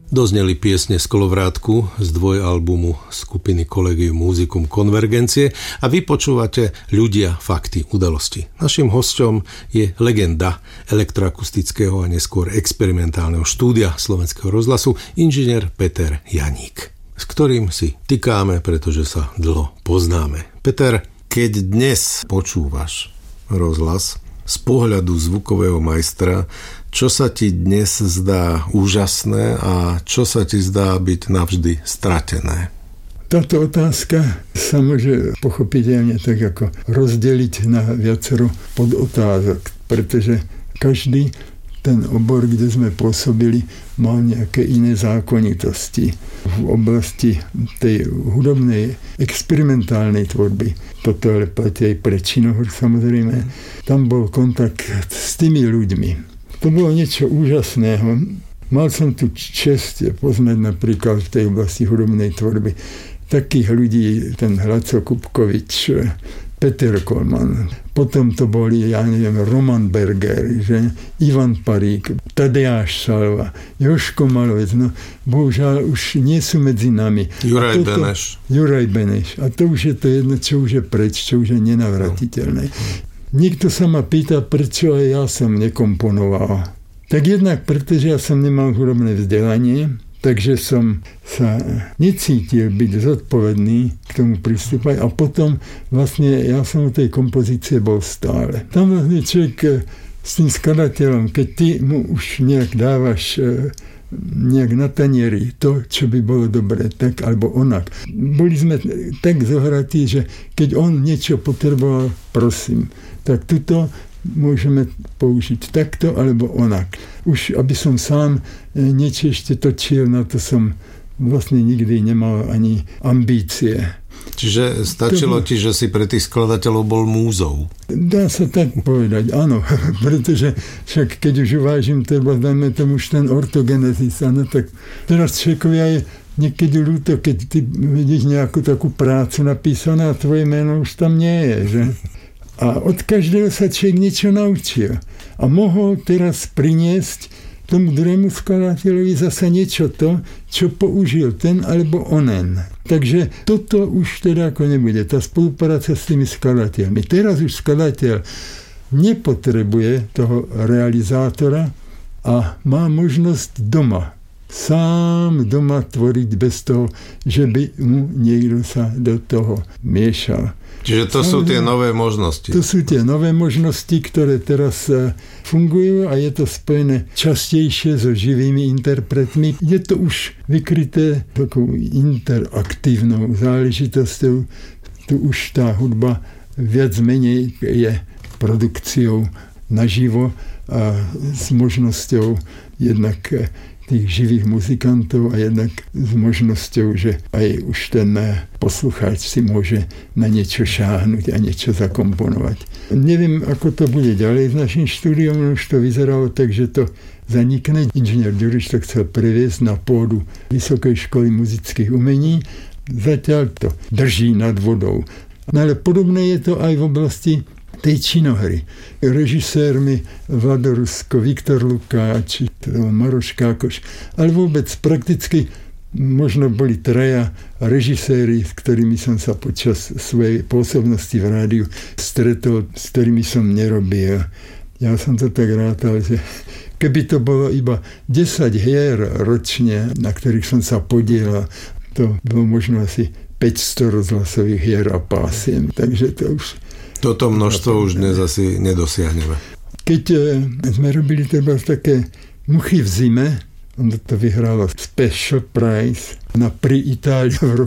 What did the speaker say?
Dozneli piesne z Kolovrátku z dvojalbumu skupiny Collegium Musicum Konvergencie a vy počúvate Ľudia, fakty, udalosti. Naším hosťom je legenda elektroakustického a neskôr experimentálneho štúdia Slovenského rozhlasu inžinier Peter Janík, s ktorým si tykáme, pretože sa dlho poznáme. Peter, keď dnes počúvaš rozhlas z pohľadu zvukového majstra, čo sa ti dnes zdá úžasné a čo sa ti zdá byť navždy stratené? Táto otázka sa môže pochopiteľne tak ako rozdeliť na viacero podotázok, pretože každý ten obor, kde sme pôsobili, mal nejaké iné zákonitosti. V oblasti tej hudobnej, experimentálnej tvorby, toto ale platí aj pre činohru samozrejme, tam bol kontakt s tými ľuďmi. To bolo niečo úžasného. Mal som tu česť poznať napríklad v tej oblasti hudobnej tvorby takých ľudí, ten Hlaco Kupkovič, Peter Kollmann, potom to boli, Roman Berger, že? Ivan Parík, Tadeáš Salva, Jožko Malovec, no bohužiaľ už nie sú medzi nami. Juraj Beneš. A to už je to jedno, čo už je preč, čo už je nenavratiteľné. Niekto sa ma pýta, prečo aj ja som nekomponoval. Tak jednak, pretože ja som nemal hudobné vzdelanie, takže som sa necítil byť zodpovedný k tomu pristúpať a potom vlastne ja som u tej kompozície bol stále. Tam vlastne človek s tým skladateľom, keď ty mu už nejak dávaš nejak na tanieri to, čo by bolo dobre, tak alebo onak. Boli sme tak zohratí, že keď on niečo potreboval, prosím, tak tuto môžeme použiť takto alebo onak. Už aby som sám niečo ešte točil, na to som vlastne nikdy nemal ani ambície. Čiže stačilo ti, že si pre tých skladateľov bol múzou? Dá sa tak povedať, áno. Pretože však keď už uvážim, dajme tomu už ten ortogenesis, no tak teraz človekovia je niekedy ľúto, keď ty vidíš nejakú takú prácu napísaná a tvoje meno už tam nie je, že? A od každého sa človek niečo naučil. A mohol teraz priniesť tomu druhému skladateľovi zasa niečo to, čo použil ten alebo onen. Takže toto už teda ako nebude. Tá spolupráca s tými skladateľmi. Teraz už skladateľ nepotrebuje toho realizátora a má možnosť sám doma tvoriť bez toho, že by mu niekto sa do toho miešal. Čiže to sú tie nové možnosti. To sú tie nové možnosti, ktoré teraz fungujú a je to spojené častejšie so živými interpretmi. Je to už vykryté takou interaktívnou záležitosťou. Tu už tá hudba viac menej je produkciou naživo a s možnosťou jednak tých živých muzikantov a jednak s možnosťou, že aj už ten poslucháč si môže na niečo šáhnuť a niečo zakomponovať. Neviem, ako to bude ďalej s našim štúdiom, už to vyzeralo tak, že to zanikne. Inžinier Ďuriš to chcel previesť na pôdu Vysokej školy muzických umení. Zatiaľ to drží nad vodou. No ale podobné je to aj v oblasti tej činohry. Režisérmi Vlado Rusko, Viktor Lukáč, Maroš Kákoš, ale vôbec prakticky možno boli traja režiséri, s ktorými som sa počas svojej pôsobnosti v rádiu stretol, s ktorými som nerobil. Ja som to tak rátal, že keby to bolo iba 10 hier ročne, na ktorých som sa podielal, to bolo možno asi 500 rozhlasových hier a pásiem. Takže to už toto množstvo už dnes asi nedosiahneme. Keď sme robili treba také Muchy v zime, on to vyhralo Special Prize na Pri Itáliu v